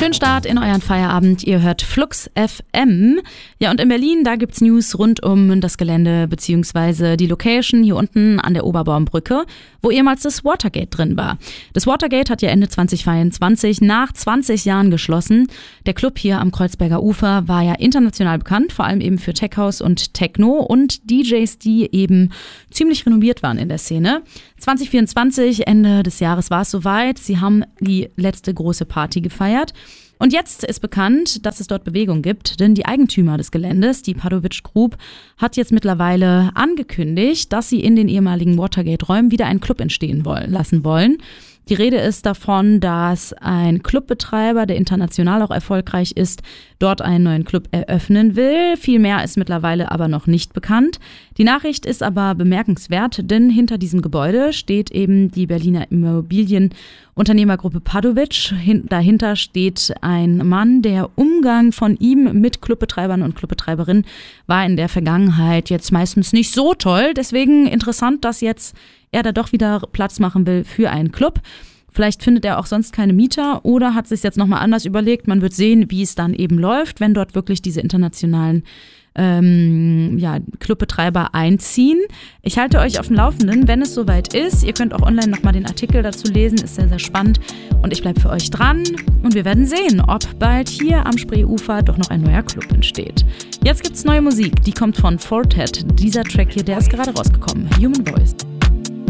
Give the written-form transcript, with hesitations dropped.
Schönen Start in euren Feierabend. Ihr hört Flux FM. Ja, und in Berlin, da gibt's News rund um das Gelände bzw. die Location hier unten an der Oberbaumbrücke, wo ehemals das Watergate drin war. Das Watergate hat ja Ende 2022 nach 20 Jahren geschlossen. Der Club hier am Kreuzberger Ufer war ja international bekannt, vor allem eben für Tech House und Techno und DJs, die eben ziemlich renommiert waren in der Szene. 2024, Ende des Jahres, war es soweit. Sie haben die letzte große Party gefeiert. Und jetzt ist bekannt, dass es dort Bewegung gibt, denn die Eigentümer des Geländes, die Padovich Group, hat jetzt mittlerweile angekündigt, dass sie in den ehemaligen Watergate-Räumen wieder einen Club entstehen lassen wollen. Die Rede ist davon, dass ein Clubbetreiber, der international auch erfolgreich ist, dort einen neuen Club eröffnen will. Viel mehr ist mittlerweile aber noch nicht bekannt. Die Nachricht ist aber bemerkenswert, denn hinter diesem Gebäude steht eben die Berliner Immobilienunternehmergruppe Padovich. Dahinter steht ein Mann, der Umgang von ihm mit Clubbetreibern und Clubbetreiberinnen war in der Vergangenheit jetzt meistens nicht so toll. Deswegen interessant, dass jetzt er da doch wieder Platz machen will für einen Club. Vielleicht findet er auch sonst keine Mieter oder hat sich jetzt nochmal anders überlegt. Man wird sehen, wie es dann eben läuft, wenn dort wirklich diese internationalen Clubbetreiber einziehen. Ich halte euch auf dem Laufenden, wenn es soweit ist. Ihr könnt auch online nochmal den Artikel dazu lesen, ist sehr, sehr spannend. Und ich bleibe für euch dran und wir werden sehen, ob bald hier am Spreeufer doch noch ein neuer Club entsteht. Jetzt gibt's neue Musik, die kommt von Fortet. Dieser Track hier, der ist gerade rausgekommen. Human Voice.